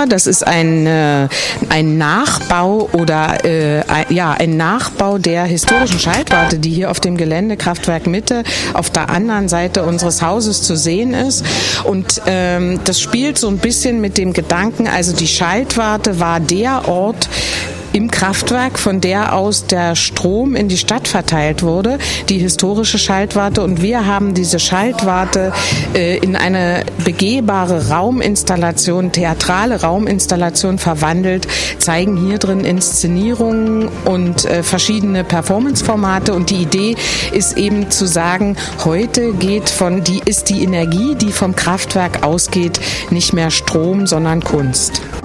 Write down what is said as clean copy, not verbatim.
Theater. Das ist ein Nachbau oder ein Nachbau der historischen Schaltwarte, die hier auf dem Gelände Kraftwerk Mitte auf der anderen Seite unseres Hauses zu sehen ist. Und das spielt so ein bisschen mit dem Gedanken, also die Schaltwarte war der Ort im Kraftwerk, von der aus der Strom in die Stadt verteilt wurde, die historische Schaltwarte. Und wir haben diese Schaltwarte in eine begehbare Rauminstallation, theatrale Rauminstallation verwandelt, zeigen hier drin Inszenierungen und verschiedene Performanceformate. Und die Idee ist eben zu sagen, heute ist die Energie, die vom Kraftwerk ausgeht, nicht mehr Strom, sondern Kunst.